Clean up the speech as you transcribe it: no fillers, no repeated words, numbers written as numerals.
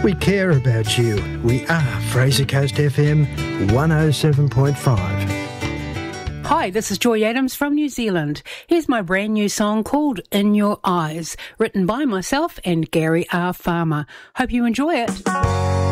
We care about you. We are Fraser Coast FM 107.5. Hi, this is Joy Adams from New Zealand. Here's my brand new song called In Your Eyes, written by myself and Gary R. Farmer. Hope you enjoy it.